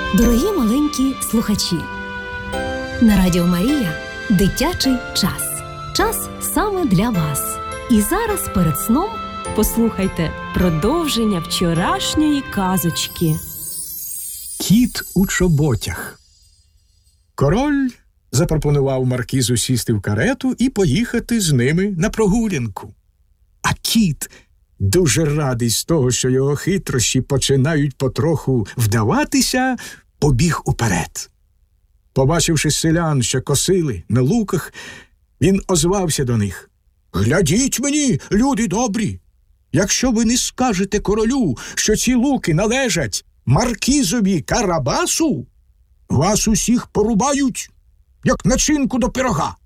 Дорогі маленькі слухачі, на Радіо Марія дитячий час. Час саме для вас. І зараз перед сном послухайте продовження вчорашньої казочки. Кіт у чоботях. Король запропонував маркізу сісти в карету і поїхати з ними на прогулянку. А кіт, дуже радий з того, що його хитрощі починають потроху вдаватися, побіг уперед. Побачивши селян, що косили на луках, він озвався до них. «Глядіть мені, люди добрі! Якщо ви не скажете королю, що ці луки належать маркізові Карабасу, вас усіх порубають, як начинку до пирога».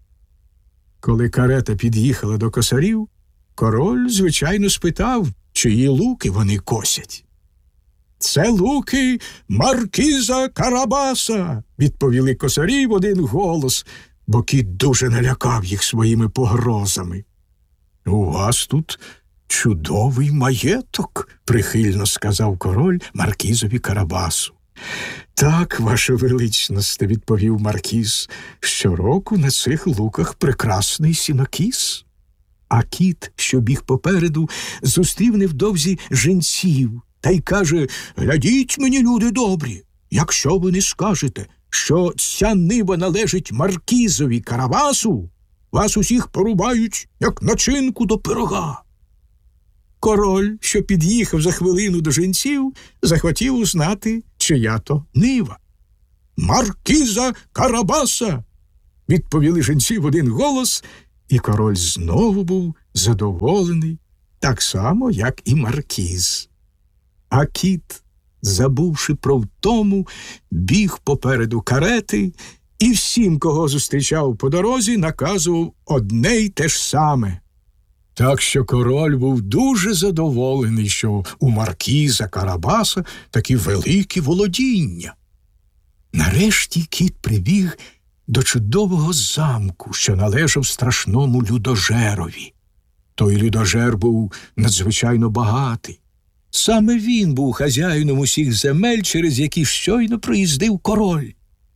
Коли карета під'їхала до косарів, король, звичайно, спитав, чиї луки вони косять. «Це луки маркіза Карабаса», – відповіли косарі в один голос, бо кіт дуже налякав їх своїми погрозами. «У вас тут чудовий маєток», – прихильно сказав король маркізові Карабасу. «Так, ваша величність», – відповів маркіз, – «щороку на цих луках прекрасний сінокіс». А кіт, що біг попереду, зустрів невдовзі жінців та й каже: «Глядіть мені, люди добрі, якщо ви не скажете, що ця нива належить маркізові Карабасу, вас усіх порубають, як начинку до пирога». Король, що під'їхав за хвилину до жінців, захотів узнати, чия то нива. «Маркіза Карабаса», – відповіли жінці в один голос, і король знову був задоволений, так само, як і маркіз. А кіт, забувши про втому, біг попереду карети і всім, кого зустрічав по дорозі, наказував одне й те ж саме. Так що король був дуже задоволений, що у маркіза Карабаса такі великі володіння. Нарешті кіт прибіг до чудового замку, що належав страшному людожерові. Той людожер був надзвичайно багатий. Саме він був хазяїном усіх земель, через які щойно проїздив король.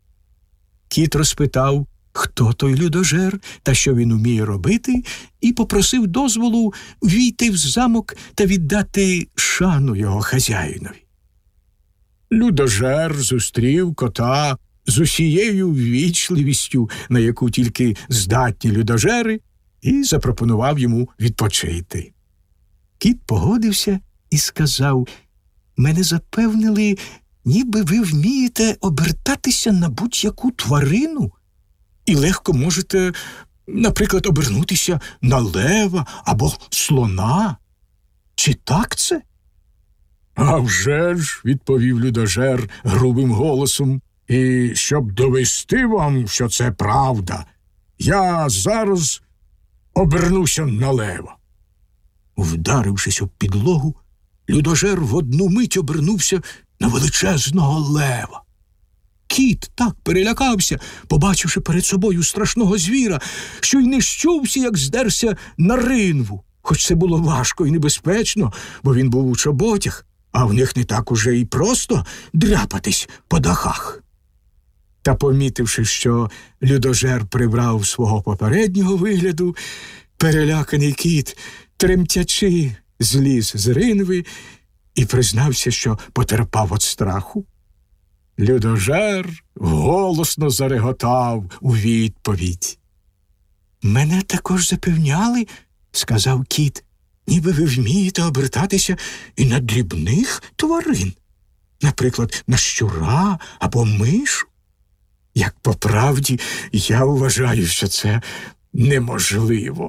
Кіт розпитав, хто той людожер та що він уміє робити, і попросив дозволу війти в замок та віддати шану його хазяїнові. Людожер зустрів кота з усією ввічливістю, на яку тільки здатні людожери, і запропонував йому відпочити. Кіт погодився і сказав: «Мене запевнили, ніби ви вмієте обертатися на будь-яку тварину і легко можете, наприклад, обернутися на лева або слона. Чи так це?» «А вже ж», – відповів людожер грубим голосом, «і щоб довести вам, що це правда, я зараз обернуся на лева». Вдарившись об підлогу, людожер в одну мить обернувся на величезного лева. Кіт так перелякався, побачивши перед собою страшного звіра, що й не щувся, як здерся на ринву. Хоч це було важко і небезпечно, бо він був у чоботях, а в них не так уже і просто дряпатись по дахах. Та помітивши, що людожер прибрав свого попереднього вигляду, переляканий кіт, тремтячи, зліз з ринви і признався, що потерпав від страху. Людожер голосно зареготав у відповідь. «Мене також запевняли, – сказав кіт, – ніби ви вмієте обертатися і на дрібних тварин, наприклад, на щура або мишу. Як по правді, я вважаю, що це неможливо».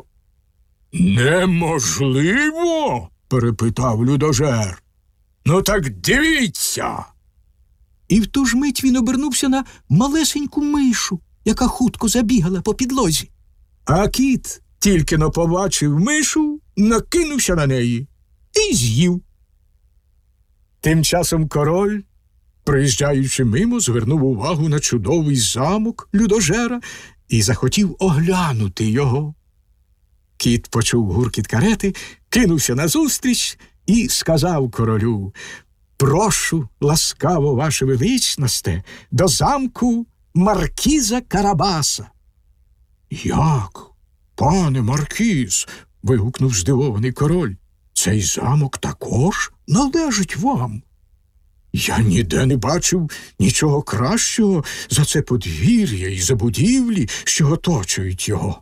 «Неможливо?» – перепитав людожер. «Ну так дивіться!» І в ту ж мить він обернувся на малесеньку мишу, яка хутко забігала по підлозі. А кіт тільки-но побачив мишу, накинувся на неї і з'їв. Тим часом король, проїжджаючи мимо, звернув увагу на чудовий замок людожера і захотів оглянути його. Кіт почув гуркіт карети, кинувся назустріч і сказав королю: прошу ласкаво, ваше величносте, до замку маркіза Карабаса. Як? Пане маркіз, вигукнув здивований король, цей замок також належить вам. Я ніде не бачив нічого кращого за це подвір'я і за будівлі, що оточують його.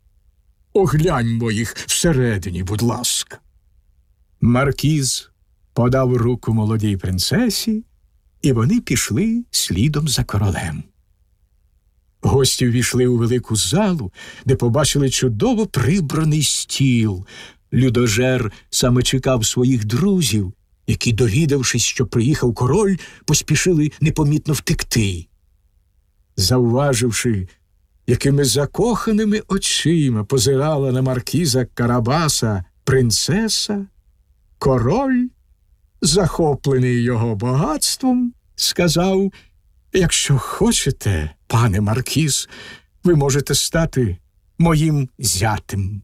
Огляньмо їх всередині, будь ласка. Маркіз подав руку молодій принцесі, і вони пішли слідом за королем. Гості ввійшли у велику залу, де побачили чудово прибраний стіл. Людожер саме чекав своїх друзів, які, довідавшись, що приїхав король, поспішили непомітно втекти. Завваживши, якими закоханими очима позирала на маркіза Карабаса принцеса, король, захоплений його багатством, сказав: «Якщо хочете, пане маркіз, ви можете стати моїм зятем».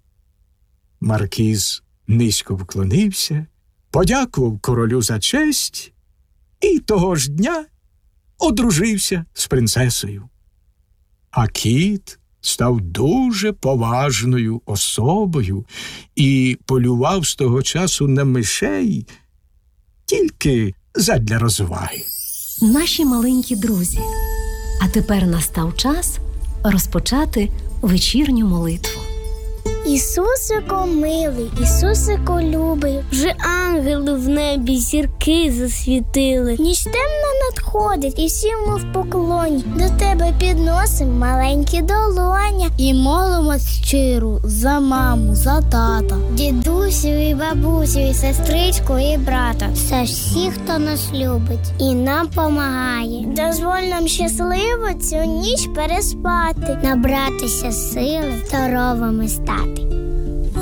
Маркіз низько вклонився, подякував королю за честь і того ж дня одружився з принцесою. А кіт став дуже поважною особою і полював з того часу на мишей тільки задля розваги. Наші маленькі друзі, а тепер настав час розпочати вечірню молитву. Ісусико милий, Ісусико любий, вже ангели в небі зірки засвітили. Ніч темна надходить, і всі ми в поклоні. До тебе підносим маленькі долоня і молимось щиро за маму, за тата, дідусю і бабусю, і сестричку, і брата, за всіх, хто нас любить і нам помагає. Дозволь нам щасливо цю ніч переспати, набратися сили, здоровими стати.